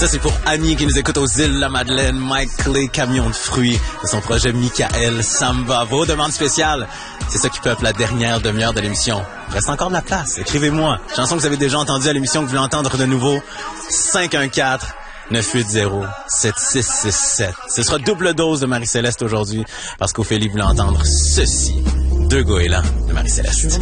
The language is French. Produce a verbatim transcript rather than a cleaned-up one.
Ça, c'est pour Annie qui nous écoute aux îles La Madeleine, Mike Clay, Camion de fruits, de son projet Michael Samba. Vos demandes spéciales, c'est ça qui peuple la dernière demi-heure de l'émission. Il reste encore de la place. Écrivez-moi. Chanson que vous avez déjà entendue à l'émission, que vous voulez entendre de nouveau. cinq un quatre, neuf huit zéro, sept six six sept. Ce sera double dose de Marie-Céleste aujourd'hui, parce qu'Ophélie voulait entendre ceci. Deux goélands de Marie-Céleste.